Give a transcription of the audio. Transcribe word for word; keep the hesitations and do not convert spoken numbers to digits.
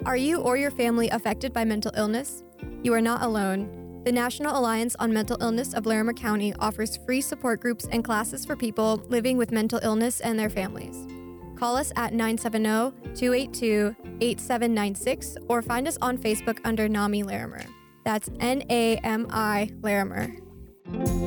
Are you or your family affected by mental illness? You are not alone. The National Alliance on Mental Illness of Larimer County offers free support groups and classes for people living with mental illness and their families. Call us at nine seven zero, two eight two, eight seven nine six or find us on Facebook under NAMI Larimer. That's N A M I Larimer.